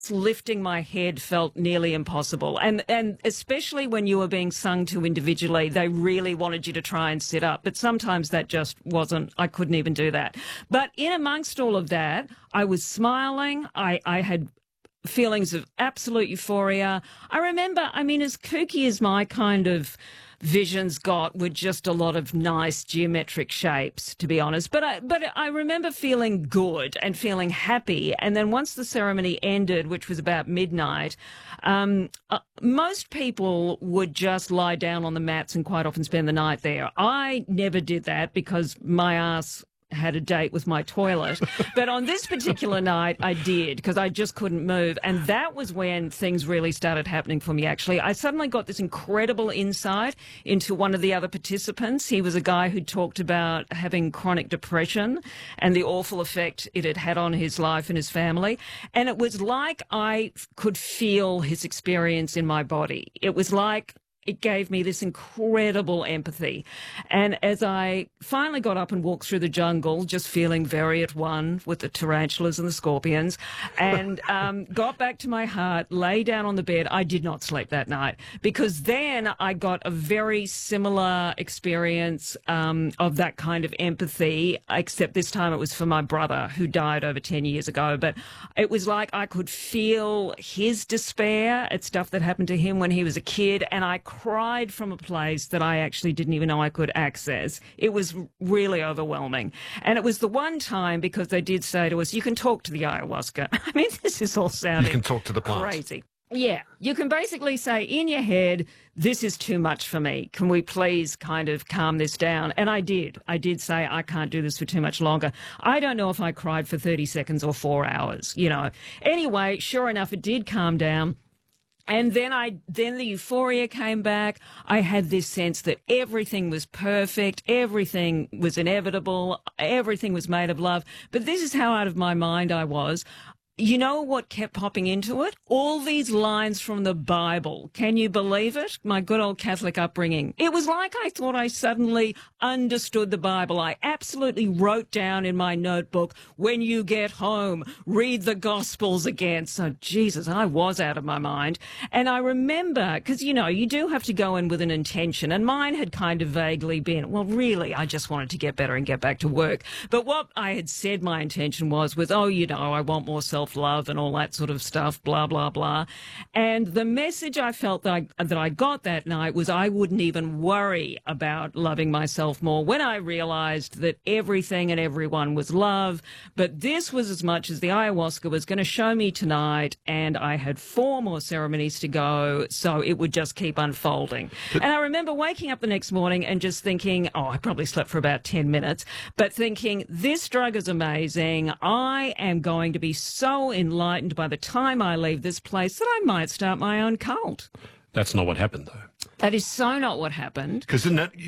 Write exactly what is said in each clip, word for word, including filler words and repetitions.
lifting my head felt nearly impossible. And and especially when you were being sung to individually, they really wanted you to try and sit up. But sometimes that just wasn't, I couldn't even do that. But in amongst all of that, I was smiling. I, I had feelings of absolute euphoria. I remember, I mean, as kooky as my kind of visions got were just a lot of nice geometric shapes, to be honest. But I, but I remember feeling good and feeling happy. And then once the ceremony ended, which was about midnight, um, uh, most people would just lie down on the mats and quite often spend the night there. I never did that because my ass had a date with my toilet. But on this particular night, I did, because I just couldn't move. And that was when things really started happening for me, actually. I suddenly got this incredible insight into one of the other participants. He was a guy who talked about having chronic depression and the awful effect it had had on his life and his family. And it was like I could feel his experience in my body. It was like it gave me this incredible empathy. And as I finally got up and walked through the jungle, just feeling very at one with the tarantulas and the scorpions, and um, got back to my heart, lay down on the bed, I did not sleep that night, because then I got a very similar experience um, of that kind of empathy, except this time it was for my brother who died over ten years ago. But it was like I could feel his despair at stuff that happened to him when he was a kid, and I cried from a place that I actually didn't even know I could access. It was really overwhelming. And it was the one time, because they did say to us, you can talk to the ayahuasca. I mean, this is all sounding You can talk to the plant. Crazy. Yeah, you can basically say in your head, this is too much for me. Can we please kind of calm this down? And I did. I did say, I can't do this for too much longer. I don't know if I cried for thirty seconds or four hours, you know. Anyway, sure enough, it did calm down. And then I, then the euphoria came back. I had this sense that everything was perfect, everything was inevitable, everything was made of love. But this is how out of my mind I was. You know what kept popping into it? All these lines from the Bible. Can you believe it? My good old Catholic upbringing. It was like I thought I suddenly understood the Bible. I absolutely wrote down in my notebook, when you get home, read the Gospels again. So, Jesus, I was out of my mind. And I remember, because, you know, you do have to go in with an intention. And mine had kind of vaguely been, well, really, I just wanted to get better and get back to work. But what I had said my intention was, was, oh, you know, I want more self love and all that sort of stuff, blah, blah, blah. And the message I felt that I, that I got that night was I wouldn't even worry about loving myself more when I realized that everything and everyone was love. But this was as much as the ayahuasca was going to show me tonight, and I had four more ceremonies to go, so it would just keep unfolding. And I remember waking up the next morning and just thinking, oh, I probably slept for about ten minutes, but thinking, this drug is amazing. I am going to be so enlightened by the time I leave this place that I might start my own cult. That's not what happened, though. That is so not what happened. Because,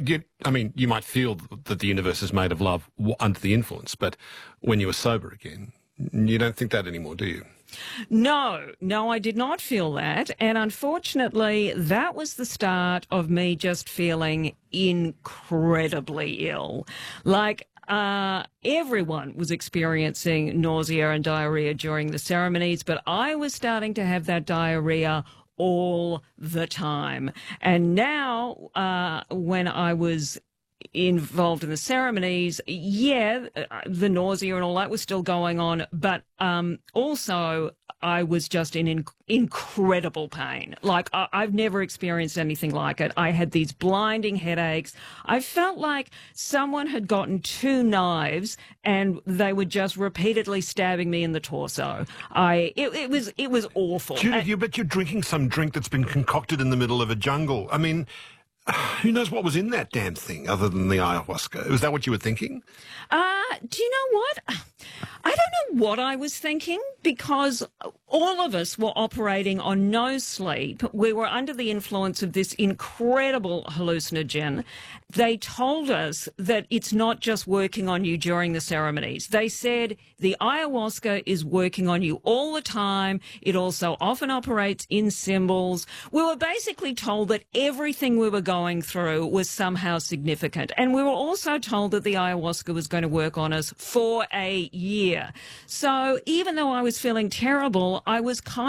I mean, you might feel that the universe is made of love under the influence, but when you were sober again, you don't think that anymore, do you? No, no, I did not feel that. And unfortunately, that was the start of me just feeling incredibly ill. Like, Uh, everyone was experiencing nausea and diarrhea during the ceremonies, but I was starting to have that diarrhea all the time. And now, uh, when I was involved in the ceremonies, yeah, the nausea and all that was still going on, but um, also I was just in inc- incredible pain. Like, I- I've never experienced anything like it. I had these blinding headaches. I felt like someone had gotten two knives and they were just repeatedly stabbing me in the torso. I it, it was it was awful. Judith, And- you bet you're drinking some drink that's been concocted in the middle of a jungle. I mean, who knows what was in that damn thing other than the ayahuasca? Was that what you were thinking? Uh, do you know what? I don't know what I was thinking, because all of us were operating on no sleep. We were under the influence of this incredible hallucinogen. They told us that it's not just working on you during the ceremonies. They said the ayahuasca is working on you all the time. It also often operates in symbols. We were basically told that everything we were going through was somehow significant. And we were also told that the ayahuasca was going to work on us for a year. So even though I was feeling terrible, I was kind